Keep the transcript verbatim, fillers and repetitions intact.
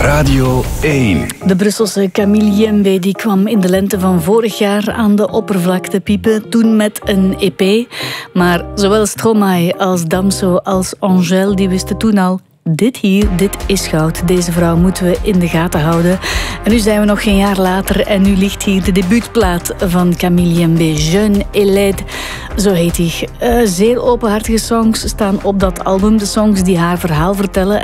Radio één. De Brusselse Camille Jembe die kwam in de lente van vorig jaar aan de oppervlakte piepen, toen met een E P. Maar zowel Stromae als Damso als Angèle die wisten toen al: dit hier, dit is goud. Deze vrouw moeten we in de gaten houden. En nu zijn we nog geen jaar later en nu ligt hier de debuutplaat van Camille Jembe, Jeune et Laide, zo heet hij. Uh, zeer openhartige songs staan op dat album. De songs die haar verhaal vertellen